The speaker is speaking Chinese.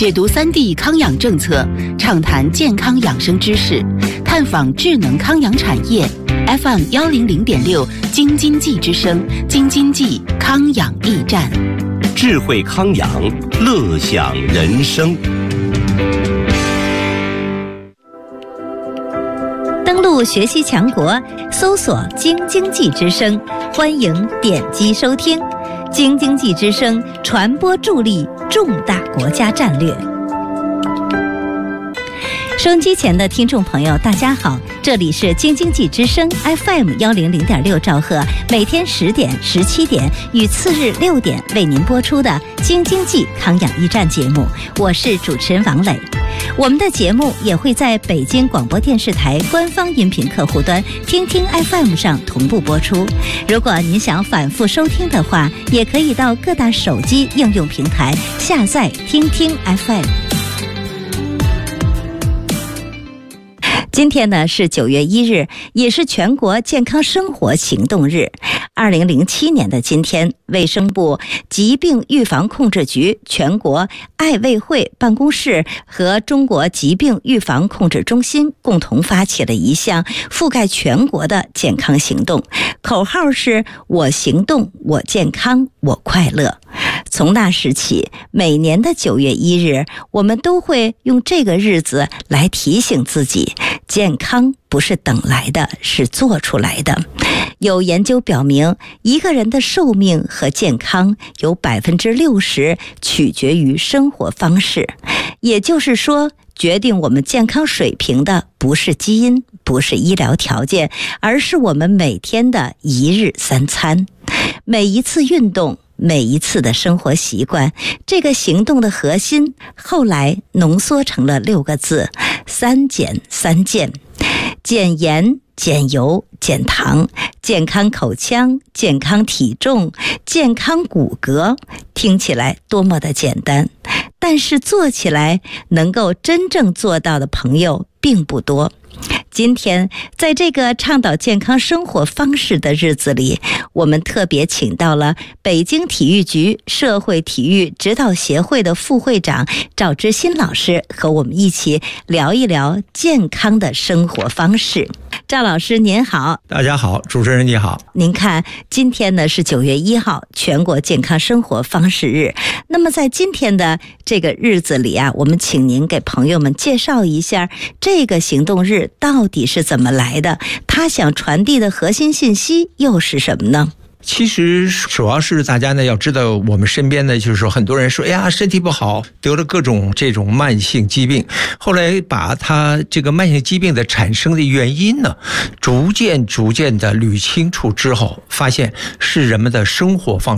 解读3D 康养政策，畅谈健康养生知识，探访智能康养产业。FM 100.6京津冀之声，京津冀康养驿站， 智慧康养，乐享人生。 登录学习强国，搜索京津冀之声，欢迎点击收听。京津冀之声传播助力重大国家战略。收音机前的听众朋友大家好，这里是京津冀之声 FM 100.6兆赫，每天10点、17点与次日6点为您播出的京津冀康养驿站节目，我是主持人王磊。我们的节目也会在北京广播电视台官方音频客户端听听 FM 上同步播出。如果您想反复收听的话，也可以到各大手机应用平台下载听听 FM。今天呢是9月1日，也是全国健康生活行动日。2007年的今天，卫生部疾病预防控制局、全国爱卫会办公室和中国疾病预防控制中心共同发起了一项覆盖全国的健康行动，口号是我行动，我健康，我快乐。从那时起，每年的9月1日，我们都会用这个日子来提醒自己，健康不是等来的，是做出来的。有研究表明，一个人的寿命和健康有60%取决于生活方式。也就是说，决定我们健康水平的不是基因，不是医疗条件，而是我们每天的一日三餐。每一次运动，每一次的生活习惯，这个行动的核心后来浓缩成了6个字：3减3健。减盐、减油、减糖，健康口腔，健康体重，健康骨骼。听起来多么的简单，但是做起来能够真正做到的朋友并不多。今天在这个倡导健康生活方式的日子里，我们特别请到了北京体育局社会体育指导协会的副会长赵之新老师，和我们一起聊一聊健康的生活方式。赵老师您好。 大家好，主持人你好。 您看，今天呢是9月1号，全国健康生活方式日。那么在今天的这个日子里啊，我们请您给朋友们介绍一下这个行动日到底是怎么来的，他想传递的核心信息又是什么呢？ 其实主要是大家呢要知道，我们身边呢就是说很多人说，哎呀身体不好，得了各种这种慢性疾病，后来把他这个慢性疾病的产生的原因呢逐渐的捋清楚之后，发现是人们的生活方